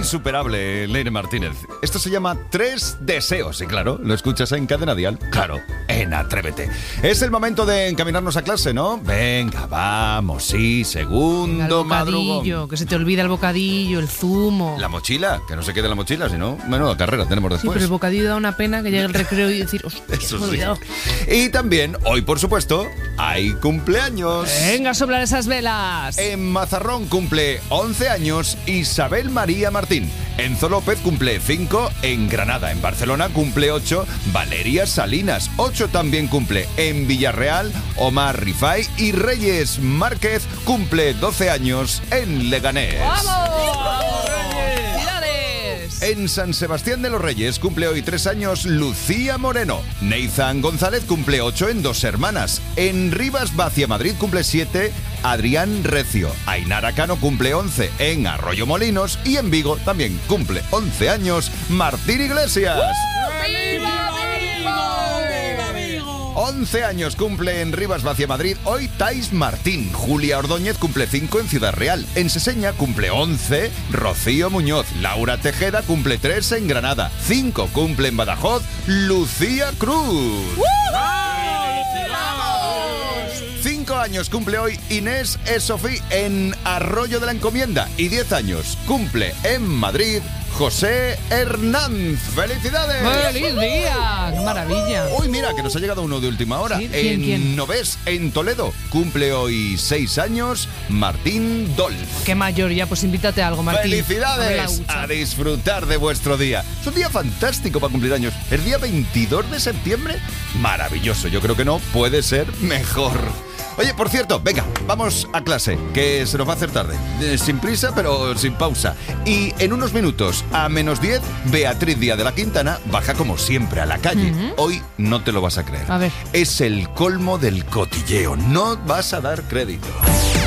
insuperable, Leire Martínez. Esto se llama Tres Deseos. Y claro, lo escuchas en Cadena Dial. Claro, en Atrévete. Es el momento de encaminarnos a clase, ¿no? Venga, vamos, sí, segundo madrugón. Que se te olvida el bocadillo, el zumo. La mochila, que no se quede la mochila, si no, menuda carrera tenemos después. Sí, pero el bocadillo da una pena que llegue el recreo y decir, hostia, eso me he sí. olvidado. Y también, hoy por supuesto, hay cumpleaños. Venga a soplar esas velas. En Mazarrón cumple 11 años Isabel María Martín. Enzo López cumple 5. En Granada, en Barcelona, cumple 8. Valeria Salinas, 8 también cumple. En Villarreal, Omar Rifai. Y Reyes Márquez cumple 12 años en Leganés. ¡Vamos! ¡Felicidades! En San Sebastián de los Reyes cumple hoy 3 años Lucía Moreno. Neizan González cumple 8 en Dos Hermanas. En Rivas Vacia Madrid cumple 7 Adrián Recio. Ainara Cano cumple 11 en Arroyo Molinos. Y en Vigo también cumple 11 años Martín Iglesias. ¡Viva Vigo! 11 años cumple en Rivas Vacia Madrid hoy Tais Martín. Julia Ordóñez cumple 5 en Ciudad Real. En Seseña cumple 11 Rocío Muñoz. Laura Tejeda cumple 3 en Granada. 5 cumple en Badajoz Lucía Cruz. 5 años cumple hoy Inés Esofí en Arroyo de la Encomienda. Y 10 años cumple en Madrid José Hernández. ¡Felicidades! ¡Feliz día! ¡Qué maravilla! Uy, mira, que nos ha llegado uno de última hora. ¿Sí? ¿Quién? Novés, en Toledo, cumple hoy 6 años Martín Dolz. ¡Qué mayor ya! Pues invítate a algo, Martín. ¡Felicidades! A disfrutar de vuestro día. Es un día fantástico para cumplir años. El día 22 de septiembre, maravilloso. Yo creo que no puede ser mejor. Oye, por cierto, venga, vamos a clase, que se nos va a hacer tarde. Sin prisa, pero sin pausa. Y en unos minutos, a -10, Beatriz Díaz de la Quintana baja como siempre a la calle. Hoy no te lo vas a creer. A ver. Es el colmo del cotilleo. No vas a dar crédito.